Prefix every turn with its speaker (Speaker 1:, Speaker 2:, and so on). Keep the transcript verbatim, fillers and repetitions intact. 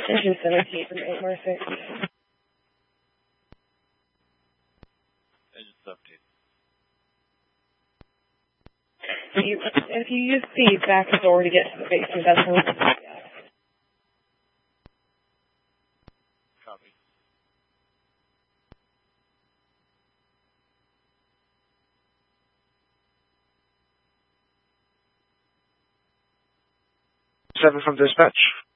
Speaker 1: Engine seventeen from eight more six.
Speaker 2: Engine seventeen.
Speaker 1: If you, if you use the back door to get to the basement, that's how it's yeah.
Speaker 2: Copy.
Speaker 3: Seven from dispatch.